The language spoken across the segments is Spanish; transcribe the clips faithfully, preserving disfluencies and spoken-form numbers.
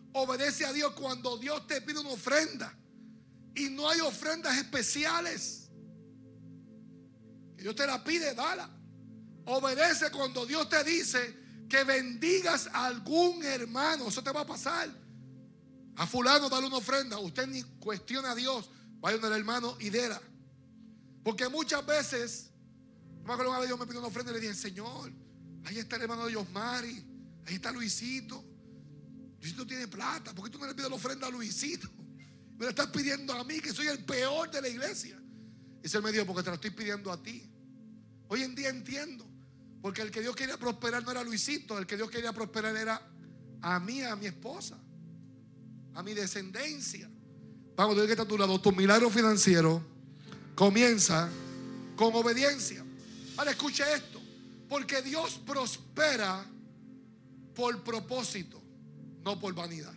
Obedece a Dios cuando Dios te pide una ofrenda. Y no hay ofrendas especiales. Que Dios te la pide, dala. Obedece cuando Dios te dice que bendigas a algún hermano. Eso te va a pasar. A fulano dale una ofrenda. Usted ni cuestiona a Dios. Vaya donde el hermano y déla. Porque muchas veces, me acuerdo una vez Dios me pidió una ofrenda y le dije: Señor, ahí está el hermano de Yosmari, ahí está Luisito. Luisito tiene plata, ¿por qué tú no le pides la ofrenda a Luisito? Me la estás pidiendo a mí, que soy el peor de la iglesia. Y él me dijo: porque te la estoy pidiendo a ti. Hoy en día entiendo, porque el que Dios quería prosperar no era Luisito, el que Dios quería prosperar era a mí, a mi esposa, a mi descendencia. Vamos, Dios que está a tu lado. Tu milagro financiero comienza con obediencia. Ahora escuche esto: porque Dios prospera por propósito, no por vanidad.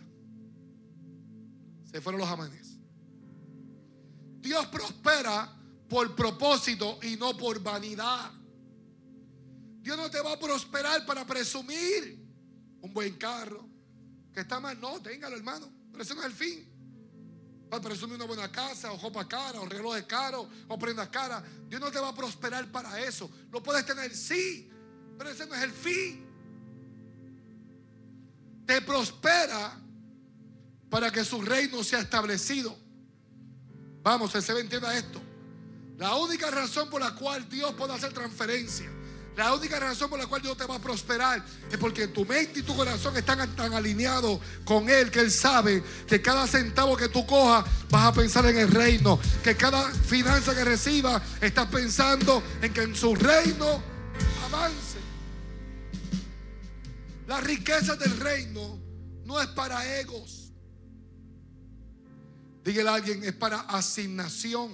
Se fueron los amanes. Dios prospera por propósito y no por vanidad. Dios no te va a prosperar para presumir un buen carro, que está mal. No, téngalo, hermano, pero ese no es el fin. Para presumir una buena casa, o ropa cara, o relojes caros, o prendas caras. Dios no te va a prosperar para eso. Lo puedes tener, sí, pero ese no es el fin. Te prospera para que su reino sea establecido. Vamos, se entienda esto. La única razón por la cual Dios puede hacer transferencia, la única razón por la cual Dios te va a prosperar, es porque tu mente y tu corazón están tan alineados con Él, que Él sabe que cada centavo que tú cojas vas a pensar en el reino, que cada finanza que recibas estás pensando en que en su reino avance. La riqueza del reino no es para egos. Dígale a alguien: es para asignación.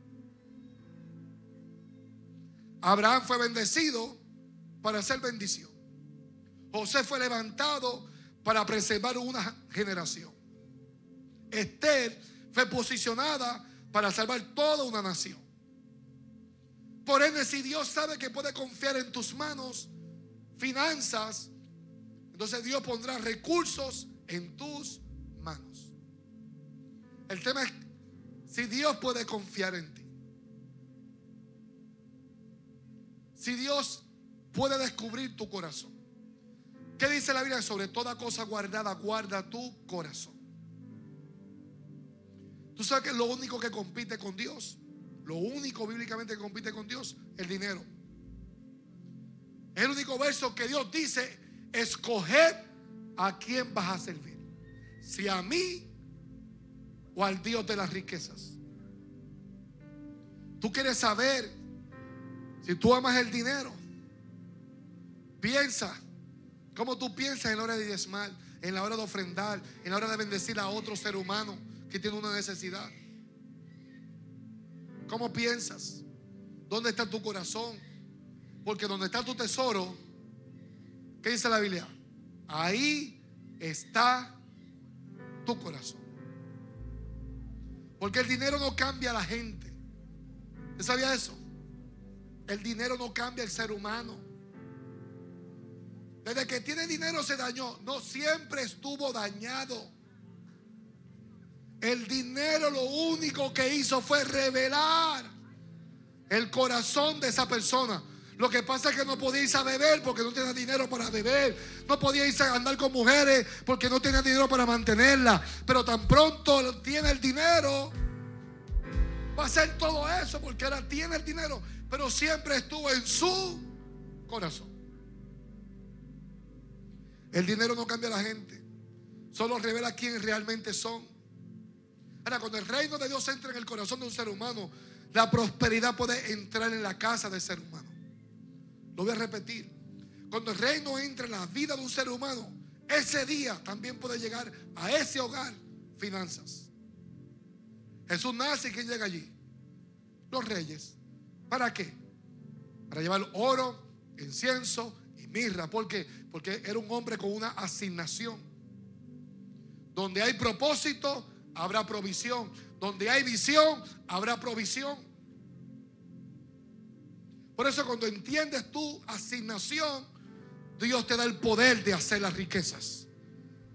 Abraham fue bendecido para hacer bendición. José fue levantado para preservar una generación. Esther fue posicionada para salvar toda una nación. Por ende, si Dios sabe que puede confiar en tus manos finanzas, entonces Dios pondrá recursos en tus manos. El tema es si Dios puede confiar en ti. Si Dios puede descubrir tu corazón. ¿Qué dice la Biblia? Sobre toda cosa guardada, guarda tu corazón. ¿Tú sabes que es lo único que compite con Dios? Lo único bíblicamente que compite con Dios, el dinero. Es el único verso que Dios dice: escoged a quién vas a servir, si a mí o al Dios de las riquezas. Tú quieres saber si tú amas el dinero. Piensa cómo tú piensas en la hora de diezmar, en la hora de ofrendar, en la hora de bendecir a otro ser humano que tiene una necesidad. ¿Cómo piensas? ¿Dónde está tu corazón? Porque donde está tu tesoro, ¿qué dice la Biblia? Ahí está tu corazón. Porque el dinero no cambia a la gente. ¿Usted sabía eso? El dinero no cambia al ser humano. Desde que tiene dinero se dañó. No, siempre estuvo dañado. El dinero lo único que hizo fue revelar el corazón de esa persona. Lo que pasa es que no podía irse a beber porque no tenía dinero para beber. No podía irse a andar con mujeres porque no tenía dinero para mantenerlas. Pero tan pronto tiene el dinero, va a hacer todo eso porque ahora tiene el dinero. Pero siempre estuvo en su corazón. El dinero no cambia a la gente, solo revela quién realmente son. Ahora, cuando el reino de Dios entra en el corazón de un ser humano, la prosperidad puede entrar en la casa del ser humano. Lo voy a repetir. Cuando el reino entra en la vida de un ser humano, ese día también puede llegar a ese hogar finanzas. Jesús nace, y ¿quién llega allí? Los reyes. ¿Para qué? Para llevar oro, incienso y mirra. ¿Por qué? Porque era un hombre con una asignación. Donde hay propósito, habrá provisión. Donde hay visión, habrá provisión. Por eso, cuando entiendes tu asignación, Dios te da el poder de hacer las riquezas.